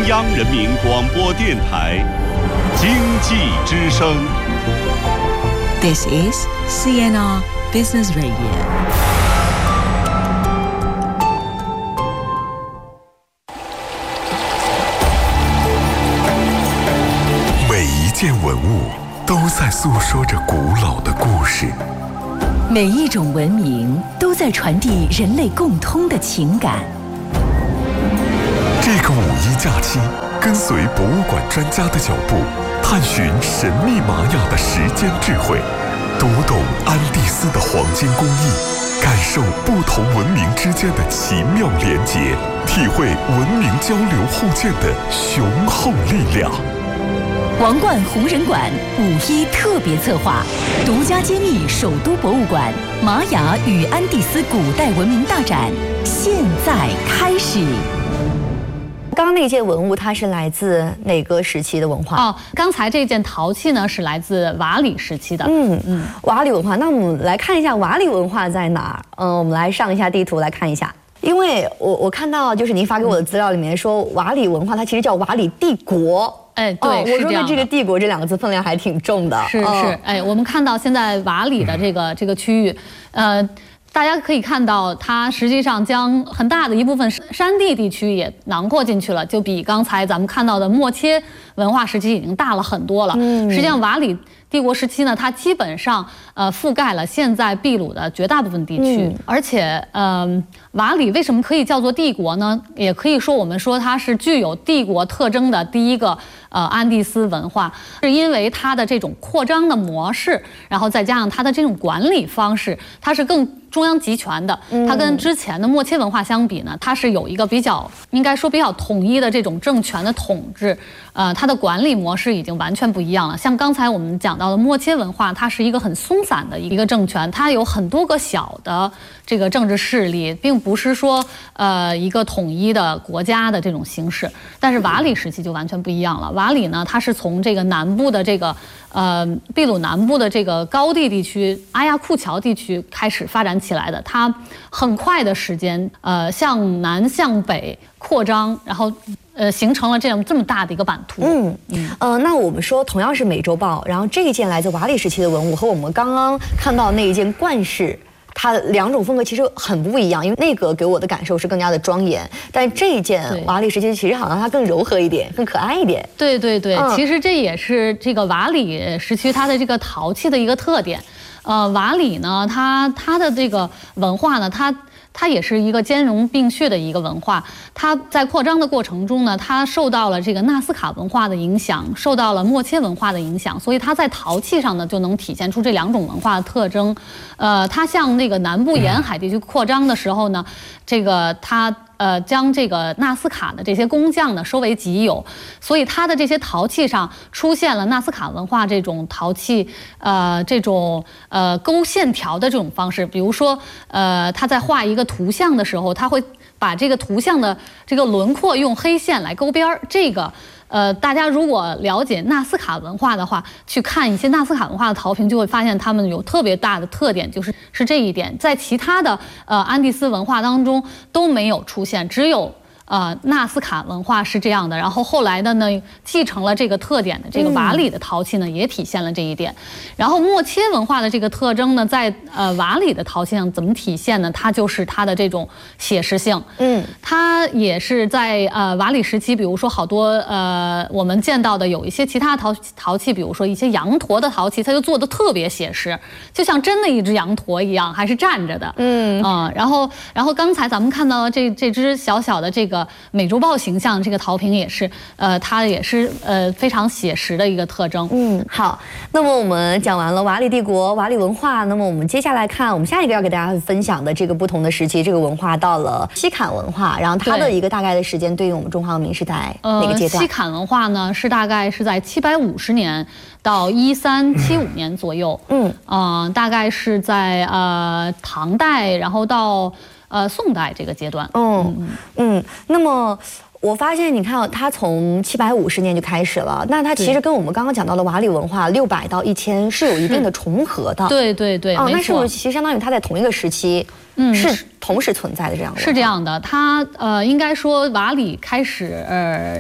央人民广播电台经济之声。 This is CNR Business Radio。 每一件文物都在诉说着古老的故事， 每一种文明都在传递人类共通的情感。 这个5·1假期，跟随博物馆专家的脚步，探寻神秘玛雅的时间智慧，读懂安第斯的黄金工艺，感受不同文明之间的奇妙连结，体会文明交流互鉴的雄厚力量。 王冠红人馆5·1特别策划，独家揭秘首都博物馆玛雅与安第斯古代文明大展，现在开始。 刚刚那件文物它是来自哪个时期的文化？ 刚才这件陶器呢是来自瓦里时期的。 瓦里文化。那我们来看一下瓦里文化在哪儿？我们来上一下地图来看一下。因为我看到就是您发给我的资料里面说，瓦里文化它其实叫瓦里帝国。 对， 我说的这个帝国这2个字分量还挺重的。 是，我们看到现在瓦里的这个区域，大家可以看到，它实际上将很大的一部分山地地区也囊括进去了，就比刚才咱们看到的莫切文化时期已经大了很多了。实际上瓦里帝国时期呢，它基本上覆盖了现在秘鲁的绝大部分地区，而且瓦里为什么可以叫做帝国呢？也可以说我们说它是具有帝国特征的第一个安第斯文化，是因为它的这种扩张的模式，然后再加上它的这种管理方式，它是更中央集权的。它跟之前的莫切文化相比呢，它是有一个应该说比较统一的这种政权的统治。它的管理模式已经完全不一样了。像刚才我们讲到的莫切文化，它是一个很松散的一个政权，它有很多个小的这个政治势力，并不是说一个统一的国家的这种形式。但是瓦里时期就完全不一样了。瓦里呢，它是从这个南部的这个秘鲁南部的这个高地地区阿亚库乔地区开始发展起来的。它很快的时间向南向北扩张，然后形成了这么大的一个版图。 那我们说同样是美洲豹，然后这一件来自瓦里时期的文物和我们刚刚看到那一件冠饰，它2种风格其实很不一样。因为那个给我的感受是更加的庄严，但这一件瓦里时期其实好像它更柔和一点，更可爱一点。 对，其实这也是这个瓦里时期它的这个陶器的一个特点。瓦里呢，它的这个文化呢，它也是一个兼容并蓄的一个文化。它在扩张的过程中呢，它受到了这个纳斯卡文化的影响，受到了莫切文化的影响，所以它在陶器上呢就能体现出这2种文化的特征。它向那个南部沿海地区扩张的时候呢，这个它将这个纳斯卡的这些工匠呢收为己有，所以它的这些陶器上出现了纳斯卡文化这种陶器这种勾线条的这种方式。比如说他在画一个图像的时候，他会把这个图像的这个轮廓用黑线来勾边儿。这个大家如果了解纳斯卡文化的话，去看一些纳斯卡文化的陶瓶，就会发现他们有特别大的特点，是这一点，在其他的安第斯文化当中都没有出现，只有纳斯卡文化是这样的。然后后来的呢，继承了这个特点的这个瓦里的陶器呢，也体现了这一点。然后莫切文化的这个特征呢，在瓦里的陶器上怎么体现呢？它就是它的这种写实性。它也是在瓦里时期，比如说好多我们见到的有一些其他陶器，比如说一些羊驼的陶器，它就做的特别写实，就像真的一只羊驼一样，还是站着的。然后刚才咱们看到这只小小的这个美洲豹形象，这个陶瓶也是它也是非常写实的一个特征。 好，那么我们讲完了瓦里帝国、瓦里文化，那么我们接下来看我们下一个要给大家分享的这个不同的时期，这个文化到了西坎文化，然后它的一个大概的时间对应我们中华文明是在哪个阶段？ 西坎文化呢是大概是在750年到1375年左右。大概是在唐代，然后到宋代这个阶段。 那么我发现你看它从750年就开始了，那它其实跟我们刚刚讲到的瓦里文化600到1000是有一定的重合的。 对， 那是不是其实相当于它在同一个时期是同时存在的这样的？ 是这样的，它应该说瓦里开始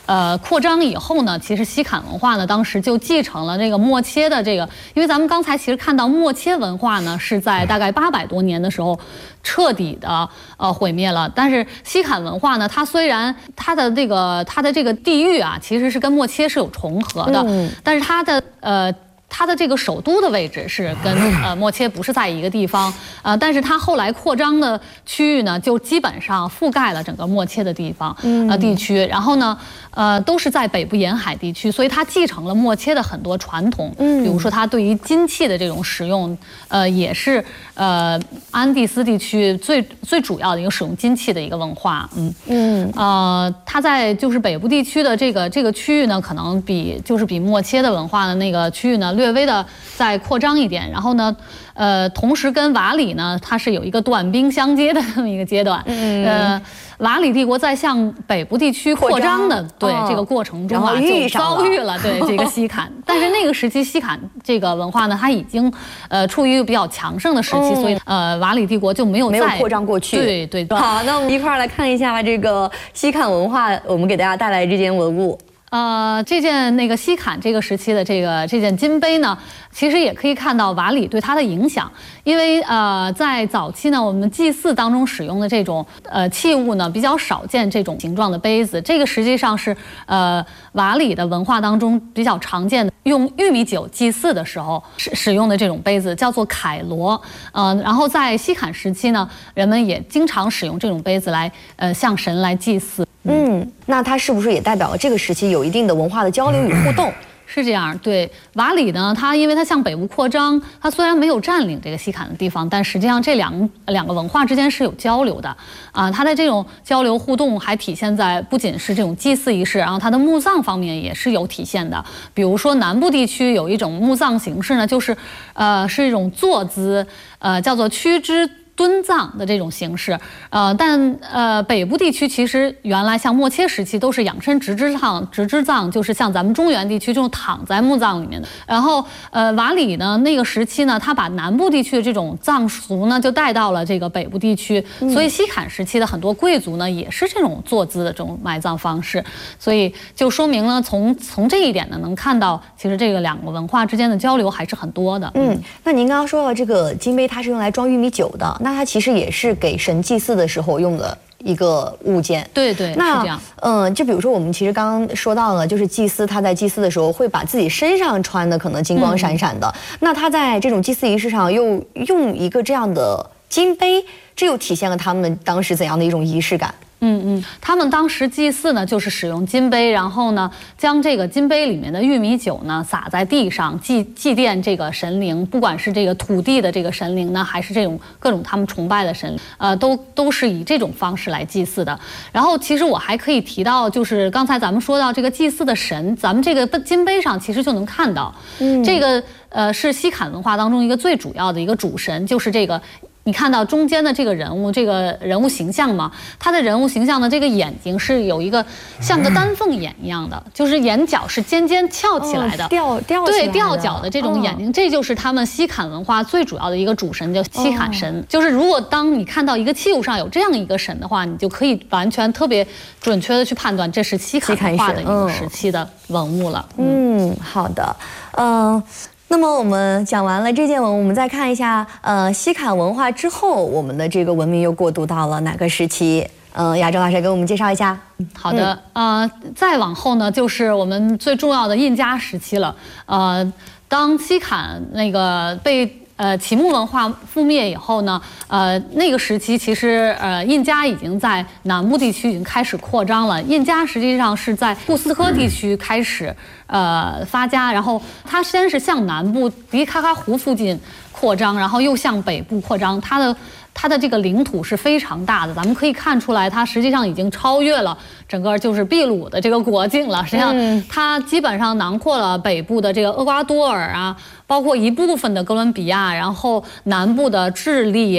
扩张以后呢，其实西坎文化呢，当时就继承了这个莫切的这个，因为咱们刚才其实看到莫切文化呢是在大概800多年的时候彻底的毁灭了，但是西坎文化呢，它虽然它的这个地域啊，其实是跟莫切是有重合的，但是它的这个首都的位置是跟莫切不是在一个地方，但是它后来扩张的区域呢，就基本上覆盖了整个莫切的地区，然后呢，都是在北部沿海地区，所以它继承了莫切的很多传统，比如说它对于金器的这种使用，也是安第斯地区最主要的一个使用金器的一个文化，它在就是北部地区的这个区域呢，可能比莫切的文化的那个区域呢略微的再扩张一点，然后呢，同时跟瓦里呢，它是有一个短兵相接的这么一个阶段，瓦里帝国在向北部地区扩张的这个过程中啊，就遭遇了这个西坎，但是那个时期西坎这个文化呢，它已经处于一个比较强盛的时期，所以瓦里帝国就没有扩张过去。 对。 好，那我们一块儿来看一下这个西坎文化，我们给大家带来这件文物。 这件那个西坎这个时期的这件金杯呢，其实也可以看到瓦里对它的影响，因为在早期呢，我们祭祀当中使用的这种器物呢比较少见这种形状的杯子，这个实际上是瓦里的文化当中比较常见的，用玉米酒祭祀的时候使用的这种杯子叫做凯罗，然后在西坎时期呢，人们也经常使用这种杯子来向神来祭祀。 那它是不是也代表了这个时期有一定的文化的交流与互动？ 是这样，对瓦里呢，因为它向北部扩张，它虽然没有占领这个西坎的地方，但实际上这两个文化之间是有交流的啊。它的这种交流互动还体现在不仅是这种祭祀仪式，然后它的墓葬方面也是有体现的。比如说南部地区有一种墓葬形式呢，就是是一种坐姿，叫做屈肢蹲葬的这种形式，但北部地区其实原来像莫切时期都是仰身直肢葬，就是像咱们中原地区这种躺在墓葬里面的。然后瓦里呢那个时期呢，他把南部地区的这种葬俗呢就带到了这个北部地区，所以西坎时期的很多贵族呢也是这种坐姿的这种埋葬方式，所以就说明了从这一点呢能看到，其实这个两个文化之间的交流还是很多的。 那您刚刚说到这个金杯，它是用来装玉米酒的。那它其实也是给神祭祀的时候用的一个物件。 对，是这样。 就比如说我们其实刚刚说到了，就是祭司他在祭祀的时候会把自己身上穿的可能金光闪闪的，那他在这种祭祀仪式上又用一个这样的金杯，这又体现了他们当时怎样的一种仪式感？ 他们当时祭祀呢，就是使用金杯，然后呢，将这个金杯里面的玉米酒呢洒在地上，祭奠这个神灵，不管是这个土地的这个神灵呢，还是这种各种他们崇拜的神灵，都是以这种方式来祭祀的。然后，其实我还可以提到，就是刚才咱们说到这个祭祀的神，咱们这个金杯上其实就能看到，这个是西坎文化当中一个最主要的一个主神，就是这个。你看到中间的这个人物形象吗？他的人物形象的这个眼睛是有一个像个丹凤眼一样的，就是眼角是尖翘起来的，吊角的这种眼睛，这就是他们西坎文化最主要的一个主神，叫西坎神。就是如果当你看到一个器物上有这样一个神的话，你就可以完全特别准确的去判断这是西坎文化的一个时期的文物了。 好的，那么我们讲完了这件文物，我们再看一下，西坎文化之后，我们的这个文明又过渡到了哪个时期？雅正老师给我们介绍一下。 好的，再往后呢，就是我们最重要的印加时期了。当西坎那个被启幕文化覆灭以后呢，那个时期其实印加已经在南部地区已经开始扩张了。印加实际上是在库斯科地区开始发家，然后它先是向南部迪卡卡湖附近扩张，然后又向北部扩张。它的这个领土是非常大的，咱们可以看出来，它实际上已经超越了整个就是秘鲁的这个国境了。实际上，它基本上囊括了北部的这个厄瓜多尔啊、 包括一部分的哥伦比亚，然后南部的智利、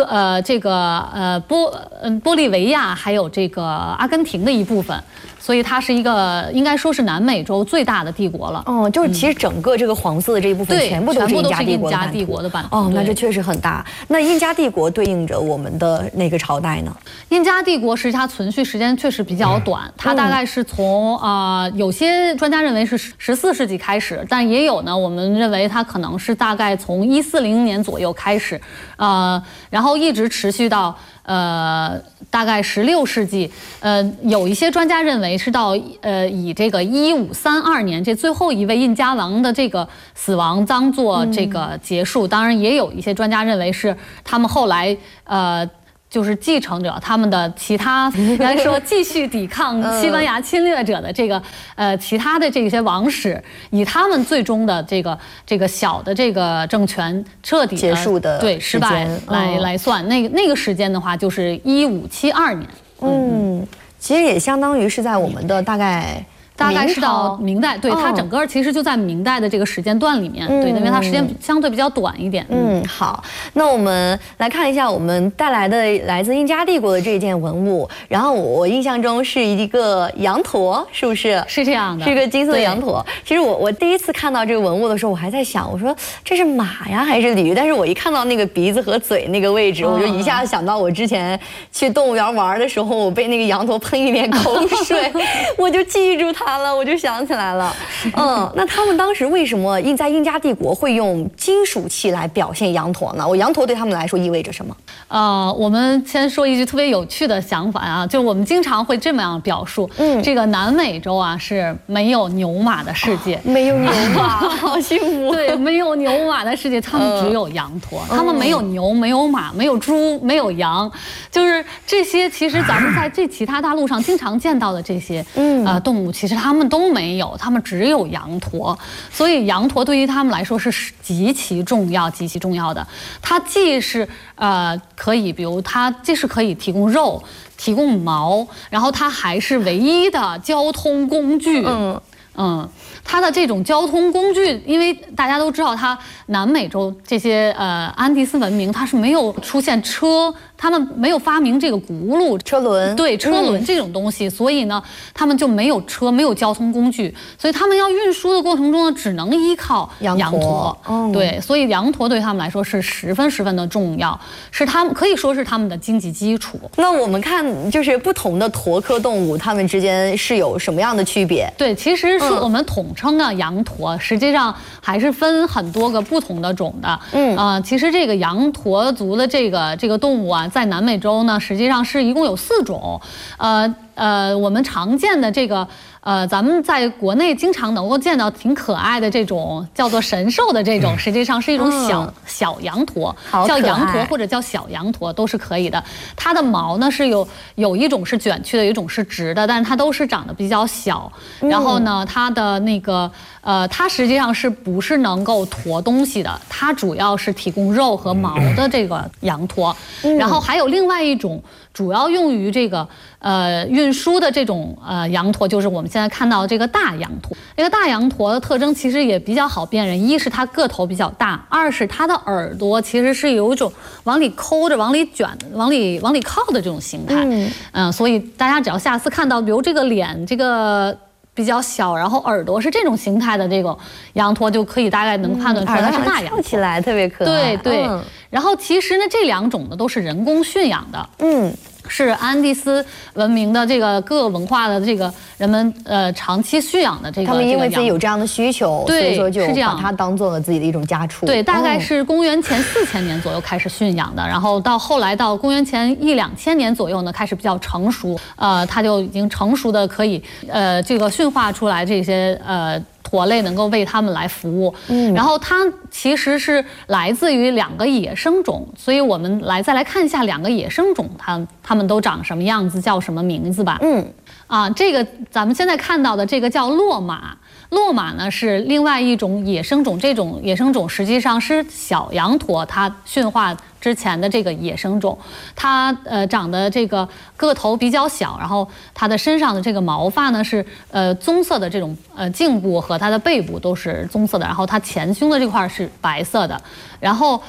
玻利维亚，还有这个阿根廷的一部分。所以它是一个应该说是南美洲最大的帝国了。 哦，就是其实整个这个黄色的这一部分全部都是印加帝国的版图。哦，那这确实很大。那印加帝国对应着我们的哪个朝代呢？ 印加帝国实际它存续时间确实比较短，它大概是从有些专家认为是14世纪开始，但也有呢，我们认为它可能是大概从140年左右开始，然后一直持续到大概16世纪。有一些专家认为是到以这个1532年这最后一位印加王的这个死亡当做这个结束。当然，也有一些专家认为是他们后来就是继承者他们的其他应该说继续抵抗西班牙侵略者的这个其他的这些王室，以他们最终的这个小的这个政权彻底结束的对失败来算，那个时间的话就是1572年。 其实也相当于是在我们的大概是到明代，对，它整个其实就在明代的这个时间段里面，对，因为它时间相对比较短一点。 好，那我们来看一下我们带来的来自印加帝国的这件文物，然后我印象中是一个羊驼，是不是？ 是这样的， 是一个金色的羊驼。其实我第一次看到这个文物的时候，我还在想，我说这是马呀还是驴？但是我一看到那个鼻子和嘴那个位置，我就一下想到我之前去动物园玩的时候，我被那个羊驼喷一脸口水，我就记住它了，我就想起来了。那他们当时为什么在印加帝国会用金属器来表现羊驼呢？羊驼对他们来说意味着什么？ 我们先说一句特别有趣的想法啊，就我们经常会这么样表述，这个南美洲啊是没有牛马的世界， 没有牛马，好幸福。 对，没有牛马的世界，他们只有羊驼，他们没有牛，没有马，没有猪，没有羊，就是这些其实咱们在其他大陆上经常见到的这些动物，其实他们都没有，他们只有羊驼，所以羊驼对于他们来说是极其重要、极其重要的。它既是可以，比如它既是可以提供肉、提供毛，然后它还是唯一的交通工具。它的这种交通工具，因为大家都知道，它南美洲这些安第斯文明，它是没有出现车，他们没有发明这个轱辘、 车轮， 对，车轮这种东西，所以呢，他们就没有车，没有交通工具，所以他们要运输的过程中呢，只能依靠羊驼。对，所以羊驼对他们来说是十分的重要，是他们可以说是他们的经济基础。 那我们看，就是不同的驼科动物，它们之间是有什么样的区别？ 对，其实是我们统称啊羊驼，实际上还是分很多个不同的种的。其实这个羊驼族的这个动物啊，在南美洲呢，实际上是一共有4种。我们常见的这个咱们在国内经常能够见到挺可爱的这种叫做神兽的这种，实际上是一种小羊驼，叫羊驼或者叫小羊驼都是可以的。它的毛呢是有一种是卷曲的，有一种是直的，但是它都是长得比较小。然后呢，它的那个它实际上是不是能够驮东西的？它主要是提供肉和毛的这个羊驼。然后还有另外一种主要用于这个运输的这种羊驼，就是我们现在看到这个大羊驼。这个大羊驼的特征其实也比较好辨认，一是它个头比较大，二是它的耳朵其实是有一种往里抠着、往里卷、往里靠的这种形态。所以大家只要下次看到，比如这个脸这个比较小，然后耳朵是这种形态的这个羊驼，就可以大概能判断出来它是大羊驼， 起来特别可爱。 对。然后其实呢，这2种呢都是人工驯养的。是安第斯文明的这个各个文化的这个人们长期驯养的这个， 他们因为自己有这样的需求，所以说就把它当做了自己的一种家畜。 对，大概是公元前4000年左右开始驯养的，然后到后来到公元前1-2000年左右呢，开始比较成熟，它就已经成熟的可以这个驯化出来这些驼类能够为他们来服务。然后它其实是来自于2个野生种，所以我们再来看一下2个野生种，它们都长什么样子，叫什么名字吧。这个咱们现在看到的这个叫骆马， 骆马呢是另外一种野生种，这种野生种实际上是小羊驼它驯化之前的这个野生种，它长得这个个头比较小，然后它的身上的这个毛发呢是棕色的，这种颈部和它的背部都是棕色的，然后它前胸的这块是白色的，然后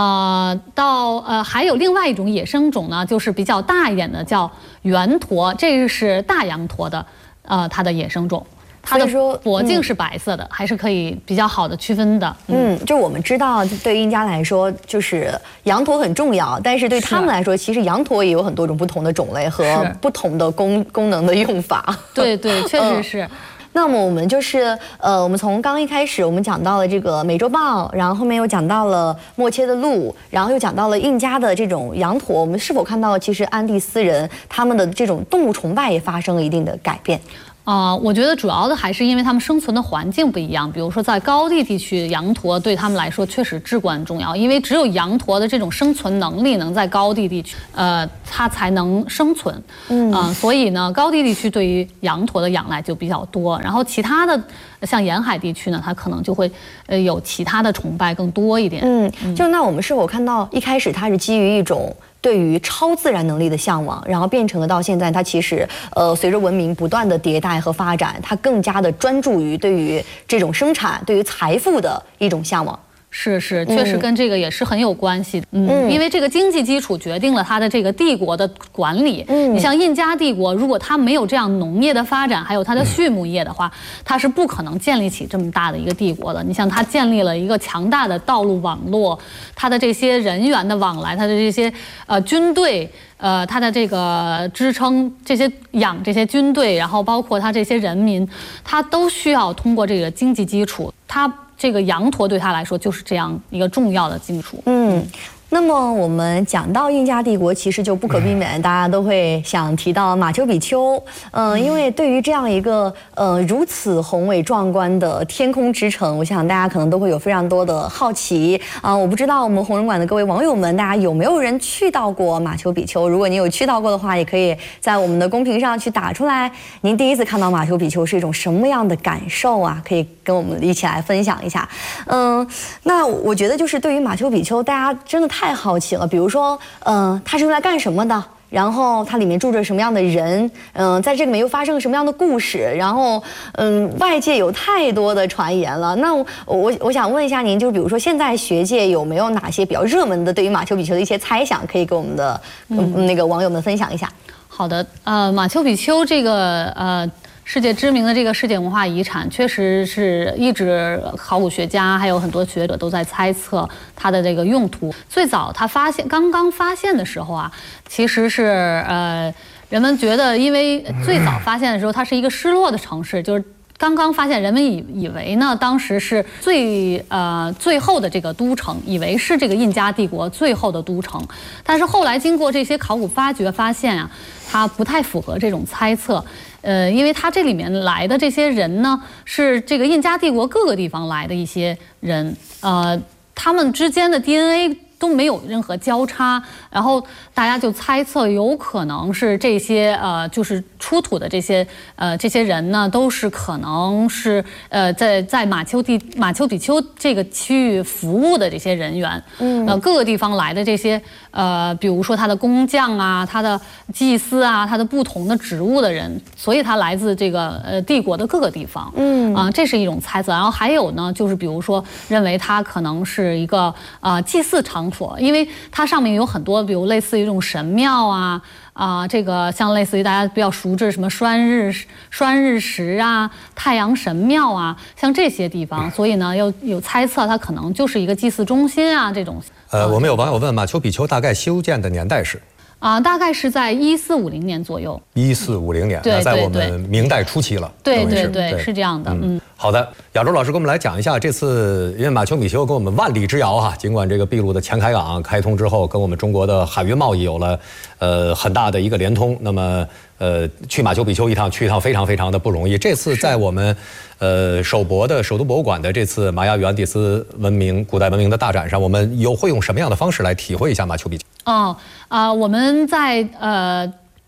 还有另外一种野生种呢，就是比较大一点的叫圆驼，这是大羊驼的它的野生种。它的脖颈是白色的，还是可以比较好的区分的。 就我们知道，对于印加来说，就是羊驼很重要，但是对他们来说，其实羊驼也有很多种不同的种类和不同的功能的用法。 对对，确实是。 那么我们就是我们从刚一开始我们讲到了这个美洲豹，然后后面又讲到了默切的鹿，然后又讲到了印加的这种羊驼。我们是否看到其实安第斯人他们的这种动物崇拜也发生了一定的改变？ 我觉得主要的还是因为他们生存的环境不一样。比如说在高地地区，羊驼对他们来说确实至关重要，因为只有羊驼的这种生存能力能在高地地区，它才能生存。所以呢，高地地区对于羊驼的仰赖就比较多。然后其他的像沿海地区呢，它可能就会有其他的崇拜更多一点。 就那我们是否看到一开始它是基于一种对于超自然能力的向往，然后变成了到现在，它其实随着文明不断的迭代和发展，它更加的专注于对于这种生产、对于财富的一种向往。 是，确实跟这个也是很有关系的。因为这个经济基础决定了它的这个帝国的管理。你像印加帝国，如果它没有这样农业的发展，还有它的畜牧业的话，它是不可能建立起这么大的一个帝国的。你像它建立了一个强大的道路网络，它的这些人员的往来，它的这些军队。它的这个支撑这些养这些军队，然后包括它这些人民，它都需要通过这个经济基础。它这个羊驼对他来说就是这样一个重要的基础。 那么我们讲到印加帝国，其实就不可避免，大家都会想提到马丘比丘。因为对于这样一个如此宏伟壮观的天空之城，我想大家可能都会有非常多的好奇我不知道我们红人馆的各位网友们，大家有没有人去到过马丘比丘？如果你有去到过的话，也可以在我们的公屏上去打出来。您第一次看到马丘比丘是一种什么样的感受啊？可以跟我们一起来分享一下。那我觉得就是对于马丘比丘，大家真的太好奇了。比如说，它是用来干什么的？然后它里面住着什么样的人？在这里面又发生了什么样的故事？然后，外界有太多的传言了。那我想问一下您，就比如说现在学界有没有哪些比较热门的对于马丘比丘的一些猜想，可以跟我们的那个网友们分享一下？ 好的，马丘比丘这个世界知名的这个世界文化遗产，确实是一直考古学家还有很多学者都在猜测它的这个用途。最早它刚刚发现的时候啊，其实是人们觉得，因为最早发现的时候它是一个失落的城市，就是刚刚发现，人们以为呢，当时是最后的这个都城，以为是这个印加帝国最后的都城。但是后来经过这些考古发掘，发现啊，它不太符合这种猜测。因为它这里面来的这些人呢，是这个印加帝国各个地方来的一些人，他们之间的 DNA 都没有任何交叉，然后大家就猜测有可能是这些就是出土的这些人呢，都是可能是在马丘比丘这个区域服务的这些人员，各个地方来的这些比如说他的工匠啊，他的祭司啊，他的不同的职务的人，所以他来自这个帝国的各个地方，这是一种猜测。然后还有呢，就是比如说认为它可能是一个祭祀场所，因为它上面有很多，比如类似于这种神庙啊，这个像类似于大家比较熟知什么栓日石啊、太阳神庙啊，像这些地方，所以呢，有猜测它可能就是一个祭祀中心啊这种。 我们有网友问马丘比丘大概修建的年代是？ 大概是在1450年左右。 1450年，那在我们明代初期了。 对，是这样的。 好的，亚洲老师给我们来讲一下这次，因为马丘比丘跟我们万里之遥哈，尽管这个秘鲁的前海港开通之后，跟我们中国的海运贸易有了很大的一个联通。那么去马丘比丘去一趟非常非常的不容易。这次在我们首都博物馆的这次玛雅与安第斯古代文明的大展上，我们会用什么样的方式来体会一下马丘比丘？ 我们在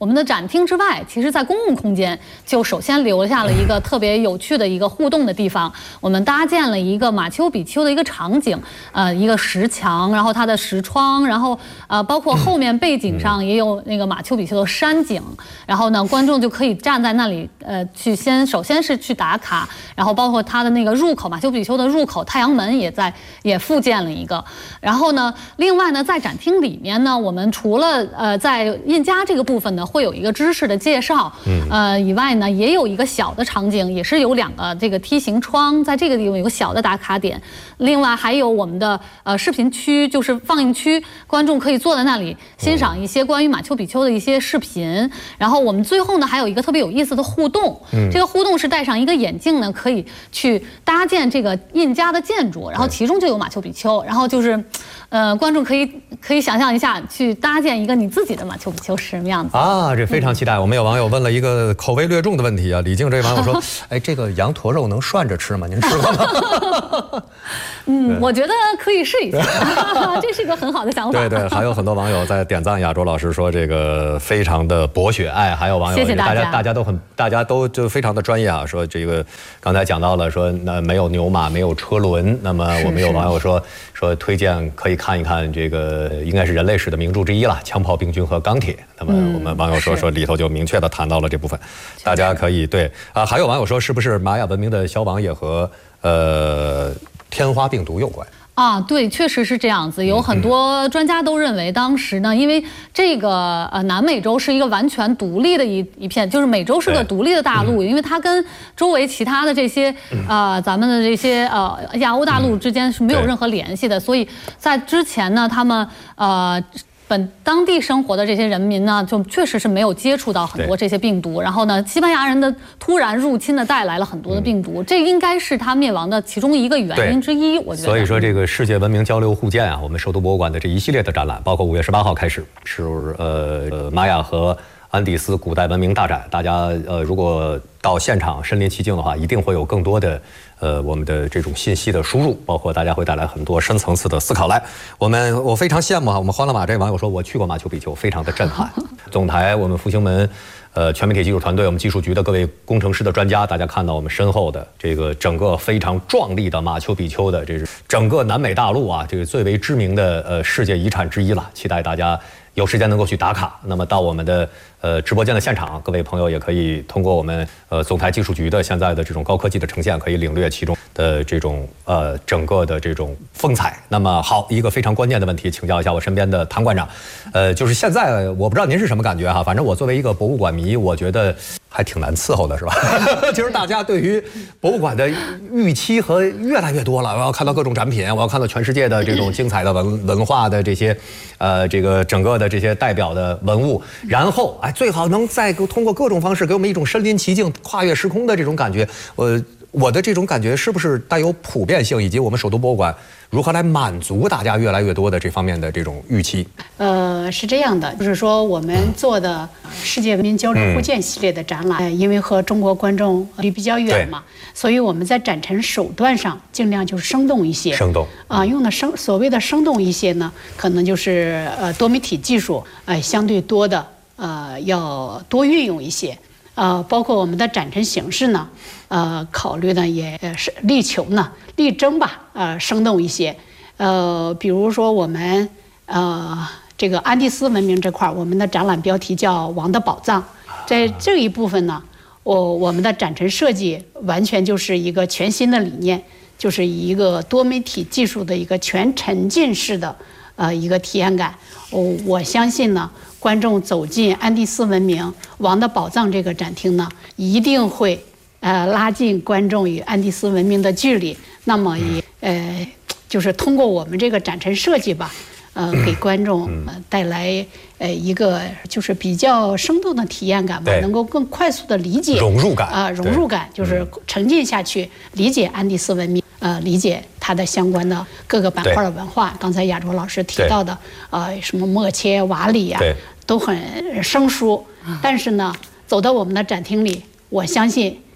我们的展厅之外，其实在公共空间就首先留下了一个特别有趣的一个互动的地方。我们搭建了一个马丘比丘的一个场景，一个石墙，然后它的石窗，然后包括后面背景上也有那个马丘比丘的山景，然后呢，观众就可以站在那里，首先是去打卡，然后包括它的那个入口，马丘比丘的入口太阳门也附建了一个。然后呢，另外呢，在展厅里面呢，我们除了在印加这个部分呢，会有一个知识的介绍，以外呢，也有一个小的场景，也是有2个这个梯形窗，在这个地方有个小的打卡点。另外还有我们的视频区，就是放映区，观众可以坐在那里欣赏一些关于马丘比丘的一些视频。然后我们最后呢，还有一个特别有意思的互动，这个互动是戴上一个眼镜呢，可以去搭建这个印加的建筑，然后其中就有马丘比丘，然后就是。观众可以想象一下，去搭建一个你自己的马丘比丘是什么样子啊？这非常期待。我们有网友问了一个口味略重的问题啊，李静这位网友说：“哎，这个羊驼肉能涮着吃吗？您吃过吗？” 我觉得可以试一下，这是个很好的想法。 对，还有很多网友在点赞亚洲老师说这个非常的博学。哎，还有网友， 谢谢大家， 大家都就非常的专业啊，说这个刚才讲到了说没有牛马，没有车轮。那么我们有网友说推荐可以看一看这个应该是人类史的名著之一了，《枪炮、病菌和钢铁》。那么我们网友说里头就明确的谈到了这部分，大家可以还有网友说是不是玛雅文明的消亡也和天花病毒有关？ 啊，对，确实是这样子。有很多专家都认为，当时呢，因为这个南美洲是一个完全独立的一片，就是美洲是个独立的大陆，因为它跟周围其他的这些咱们的这些亚欧大陆之间是没有任何联系的，所以在之前呢，他们当地生活的这些人民呢，就确实是没有接触到很多这些病毒。然后呢，西班牙人的突然入侵呢，带来了很多的病毒，这应该是它灭亡的其中一个原因之一。我觉得。 所以说，这个世界文明交流互鉴啊，我们首都博物馆的这一系列的展览，包括5月18号开始是玛雅和安第斯古代文明大展。大家如果到现场身临其境的话，一定会有更多的我们的这种信息的输入，包括大家会带来很多深层次的思考来。我非常羡慕啊，我们欢乐马这网友说，我去过马丘比丘，非常的震撼。总台我们复兴门全媒体技术团队，我们技术局的各位工程师的专家，大家看到我们身后的这个整个非常壮丽的马丘比丘的，这是整个南美大陆啊这个最为知名的世界遗产之一了。期待大家有时间能够去打卡。那么到我们的直播间的现场，各位朋友也可以通过我们总台技术局的现在的这种高科技的呈现，可以领略其中的这种整个的这种风采。那么好，一个非常关键的问题，请教一下我身边的谭馆长，就是现在我不知道您是什么感觉哈，反正我作为一个博物馆迷，我觉得还挺难伺候的，是吧？就是大家对于博物馆的预期和越来越多了，我要看到各种展品，我要看到全世界的这种精彩的文化的这些这个整个的这些代表的文物，然后最好能再通过各种方式给我们一种身临其境、跨越时空的这种感觉。我的这种感觉是不是带有普遍性，以及我们首都博物馆如何来满足大家越来越多的这方面的这种预期？ 是这样的，就是说我们做的世界文明交流互鉴系列的展览，因为和中国观众离比较远嘛，所以我们在展陈手段上尽量就是生动一些。生动用的所谓的生动一些呢，可能就是多媒体技术相对多的要多运用一些。包括我们的展陈形式呢，考虑呢也是力争吧，生动一些。比如说我们这个安第斯文明这块，我们的展览标题叫《王的宝藏》。在这一部分呢，我们的展陈设计完全就是一个全新的理念，就是一个多媒体技术的一个全沉浸式的一个体验感。我相信呢，观众走进安第斯文明王的宝藏这个展厅呢，一定会拉近观众与安第斯文明的距离。那么也就是通过我们这个展陈设计吧，给观众带来一个就是比较生动的体验感吧，能够更快速的理解融入感就是沉浸下去，理解安第斯文明。理解它的相关的各个板块的文化，刚才亚洲老师提到的，什么默切、瓦里呀，都很生疏。但是呢，走到我们的展厅里，我相信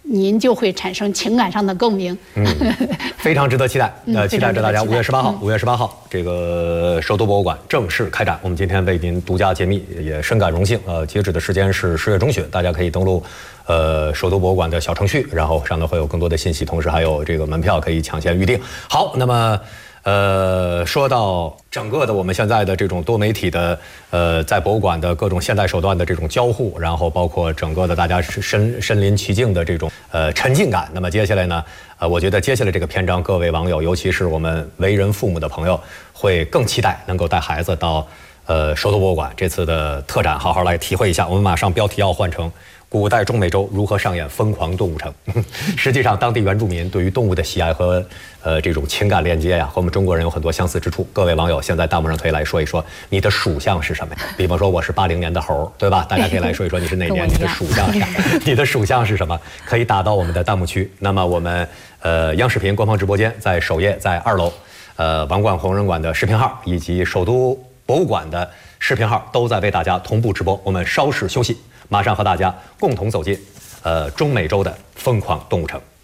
您就会产生情感上的共鸣。 非常值得期待。期待着大家5月18号这个首都博物馆正式开展。我们今天为您独家揭秘，也深感荣幸。截止的时间是10月中旬，大家可以登录首都博物馆的小程序，然后上头会有更多的信息，同时还有这个门票可以抢先预定。好，那么。说到整个的我们现在的这种多媒体的在博物馆的各种现代手段的这种交互，然后包括整个的大家身临其境的这种沉浸感。那么接下来呢，我觉得接下来这个篇章，各位网友，尤其是我们为人父母的朋友，会更期待能够带孩子到首都博物馆这次的特展，好好来体会一下。我们马上标题要换成古代中美洲如何上演疯狂动物城。实际上，当地原住民对于动物的喜爱和这种情感链接呀，和我们中国人有很多相似之处。各位网友，现在弹幕上可以来说一说你的属相是什么呀？比方说我是80年的猴，对吧？大家可以来说一说你是哪年，你的属相是啥？你的属相是什么？可以打到我们的弹幕区。那么我们央视频官方直播间在首页，在2楼，王冠红人馆的视频号以及首都博物馆的视频号都在为大家同步直播。我们稍事休息，马上和大家共同走进中美洲的疯狂动物城。